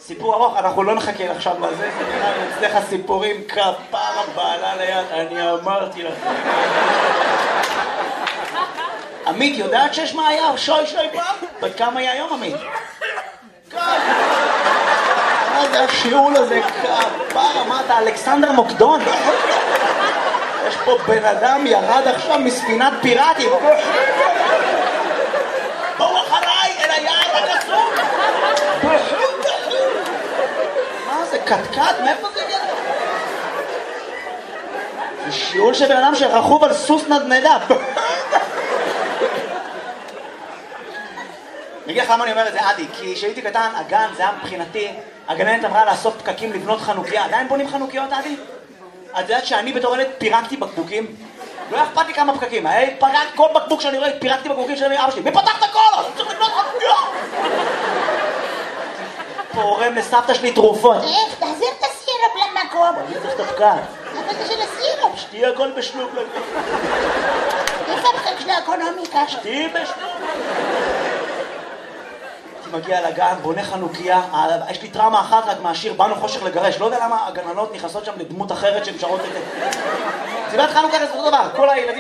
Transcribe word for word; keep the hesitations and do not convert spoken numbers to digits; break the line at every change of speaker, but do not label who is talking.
סיפור ארוך, אנחנו לא נחכה עכשיו לזה, זה נראה לי אצלך סיפורים כפרה בעלה ליד, אני אמרתי לך. עמית, יודעת שיש מה היה? שוי שוי פעם? בת כמה היא היום, עמית? מה זה השיעול הזה? כפרה, מה אתה, אלכסנדר מוקדון? יש פה בן אדם ירד עכשיו מספינת פיראטים. בואו אחריי אל היער הגסות. מה זה, קטקט? מאיפה זה הגיע? זה שיעול של בן אדם שרכוב על סוס נדנדה. אני אגיד לך למה אני אומר את זה, עדי, כי כשהייתי קטן, הגן, זה היה מבחינתי, הגננת אמרה לאסוף פקקים לבנות חנוכיה. עדיין בונים חנוכיות, עדי? את יודעת שאני בתור ילד פירקתי בקבוקים? לא אכפת לי כמה פקקים, היי, פרק כל בקבוק שאני רואה, פירקתי בקבוקים של אבא שלי. מי פתח את הכל? אני צריך לבנות חנוכיה! פורם לסבתא שלי תרופות.
איך, תחזיר את הסירופ למקום.
אני צריך את הפקק.
אבל זה של הסירופ.
שתהיה הכל בשלוק.
איפה הפקק של האקונומיקה?
שתהיה בשלוק. מגיע לגן, בונה חנוכיה, יש לי טראומה אחת רק מהשיר באנו חושך לגרש, לא יודע למה הגננות נכנסות שם לדמות אחרת שהן שרות את זה. סיבת חנוכה זה אותו דבר, כל הילדים